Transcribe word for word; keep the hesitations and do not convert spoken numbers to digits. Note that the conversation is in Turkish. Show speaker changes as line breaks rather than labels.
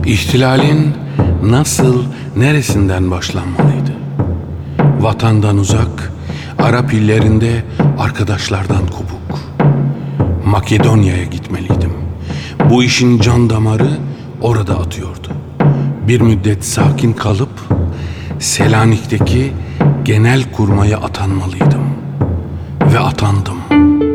İhtilalin nasıl, neresinden başlanmalıydı? Vatandan uzak, Arap illerinde arkadaşlardan kopuk. Makedonya'ya gitmeliydim. Bu işin can damarı orada atıyordu. Bir müddet sakin kalıp Selanik'teki genel kurmaya atanmalıydım. Ve atandım.